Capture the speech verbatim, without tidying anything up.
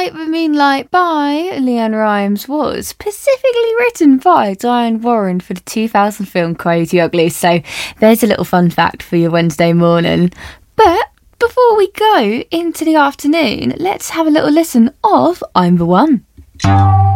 Escape the Moonlight by Leanne Rimes was specifically written by Diane Warren for the two thousand film Coyote Ugly. So there's a little fun fact for your Wednesday morning. But before we go into the afternoon, let's have a little listen of I'm the One.